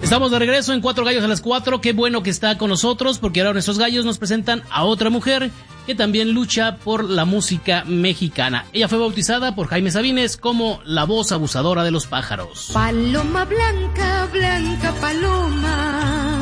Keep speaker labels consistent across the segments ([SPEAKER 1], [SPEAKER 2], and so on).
[SPEAKER 1] Estamos de regreso en Cuatro Gallos a las 4. Qué bueno que está con nosotros, porque ahora nuestros gallos nos presentan a otra mujer que también lucha por la música mexicana. Ella fue bautizada por Jaime Sabines como la voz abusadora de los pájaros.
[SPEAKER 2] Paloma blanca, blanca paloma,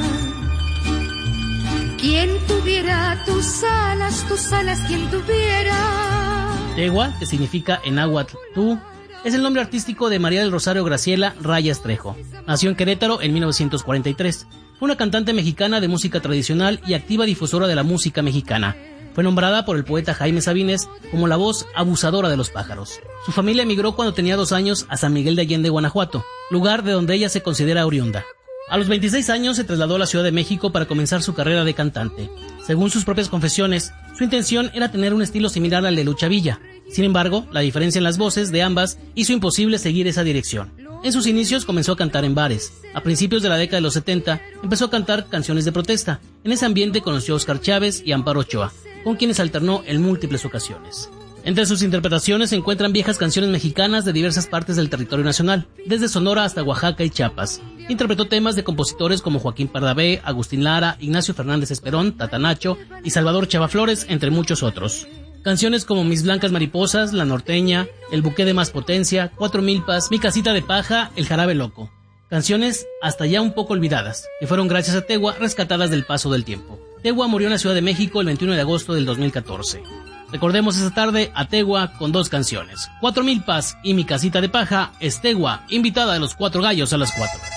[SPEAKER 2] quien tuviera tus alas, quien tuviera.
[SPEAKER 1] Tegua, que significa en náhuatl tú, es el nombre artístico de María del Rosario Graciela Rayas Trejo. Nació en Querétaro en 1943. Fue una cantante mexicana de música tradicional y activa difusora de la música mexicana. Fue nombrada por el poeta Jaime Sabines como la voz abusadora de los pájaros. Su familia emigró cuando tenía 2 años a San Miguel de Allende, Guanajuato, lugar de donde ella se considera oriunda. A los 26 años se trasladó a la Ciudad de México para comenzar su carrera de cantante. Según sus propias confesiones, su intención era tener un estilo similar al de Lucha Villa. Sin embargo, la diferencia en las voces de ambas hizo imposible seguir esa dirección. En sus inicios comenzó a cantar en bares. A principios de la década de los 70 empezó a cantar canciones de protesta. En ese ambiente conoció a Oscar Chávez y Amparo Ochoa, con quienes alternó en múltiples ocasiones. Entre sus interpretaciones se encuentran viejas canciones mexicanas de diversas partes del territorio nacional, desde Sonora hasta Oaxaca y Chiapas. Interpretó temas de compositores como Joaquín Pardavé, Agustín Lara, Ignacio Fernández Esperón, Tata Nacho y Salvador Chava Flores, entre muchos otros. Canciones como Mis Blancas Mariposas, La Norteña, El Buque de Más Potencia, Cuatro Milpas, Mi Casita de Paja, El Jarabe Loco. Canciones hasta ya un poco olvidadas, que fueron gracias a Tegua rescatadas del paso del tiempo. Tegua murió en la Ciudad de México el 21 de agosto del 2014. Recordemos esta tarde a Tegua con 2 canciones. Cuatro Milpas y Mi Casita de Paja es Tegua, invitada de los Cuatro Gallos a las 4.